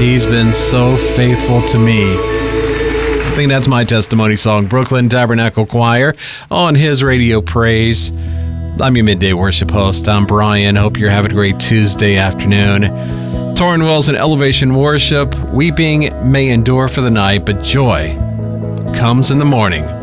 He's been so faithful to me. I think that's my testimony song. Brooklyn Tabernacle Choir on his Radio Praise. I'm your midday worship host. I'm Brian. Hope you're having a great Tuesday afternoon. Torrin Wells and Elevation Worship. Weeping may endure for the night, but joy comes in the morning.